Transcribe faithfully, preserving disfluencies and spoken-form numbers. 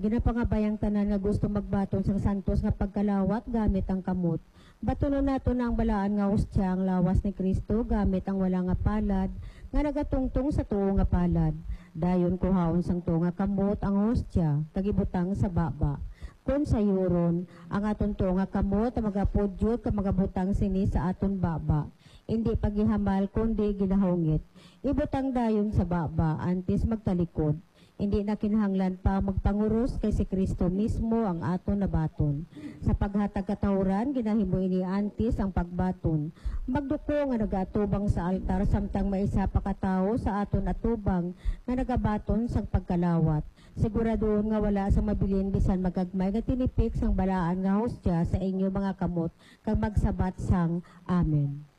Ginapangabayang tanan nga gusto magbaton sang santos nga pagkalawat gamit ang kamot. Batonon nato na ang balaan nga hostya ang lawas ni Kristo gamit ang wala nga palad nga nagatungtong sa tuo nga palad. Dayon kuhaon sang tuo nga kamot ang hostya kagibutang sa baba. Kung sayuron, ang aton tuo nga kamot magapudyot ka magabutang sini sa aton baba. Hindi pagihamal kundi ginahungit. Ibutang dayon sa baba antes magtalikod. Hindi na kinahanglan pa magpanguros kay si Kristo mismo ang aton nabaton. Sa paghatag katawuran, ginahimo ini antes ang pagbaton. Magduko nga nagatubang sa altar samtang maisa pa katao sa aton atubang nga nagabaton sang pagkalawat. Siguradoon nga wala sa mabilin bisan magagmay nga tinipik sang balaan nga hostya sa inyo mga kamot kag magsabat sang amen.